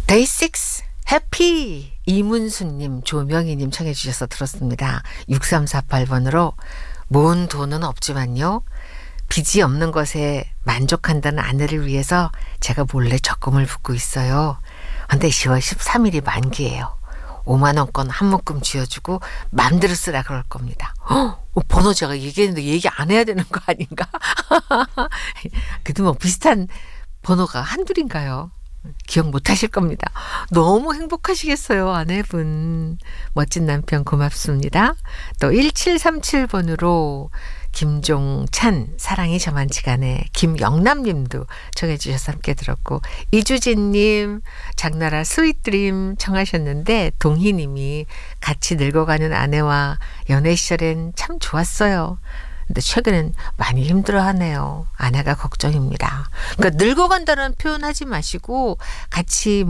데이식스 해피 이문수님 조명희님 청해 주셔서 들었습니다. 6348번으로 모은 돈은 없지만요. 빚이 없는 것에 만족한다는 아내를 위해서 제가 몰래 적금을 붓고 있어요. 근데 10월 13일이 만기예요. 5만 원권 한 묶음 쥐어주고 맘대로 쓰라 그럴 겁니다. 번호 제가 얘기했는데 얘기 안 해야 되는 거 아닌가? 그래도 뭐 비슷한 번호가 한둘인가요? 기억 못 하실 겁니다. 너무 행복하시겠어요, 아내분. 멋진 남편 고맙습니다. 또 1737번으로 김종찬 사랑이 저만치가 않네. 김영남님도 청해 주셔서 함께 들었고 이주진님 장나라 스윗드림 청하셨는데 동희님이 같이 늙어가는 아내와 연애 시절엔 참 좋았어요. 근데 최근엔 많이 힘들어하네요. 아내가 걱정입니다. 그러니까 늙어간다는 표현하지 마시고 같이